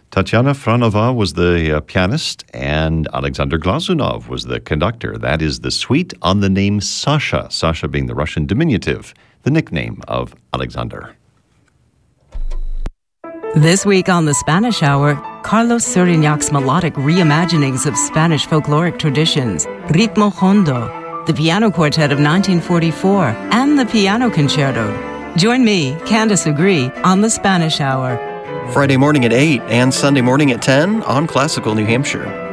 Tatiana Franova was the pianist, and Alexander Glazunov was the conductor. That is the suite on the name Sasha, Sasha being the Russian diminutive, the nickname of Alexander. This week on the Spanish Hour, Carlos Surignac's melodic reimaginings of Spanish folkloric traditions, Ritmo Hondo, the Piano Quartet of 1944, and the Piano Concerto. Join me, Candice Agree, on the Spanish Hour. Friday morning at 8 and Sunday morning at 10 on Classical New Hampshire.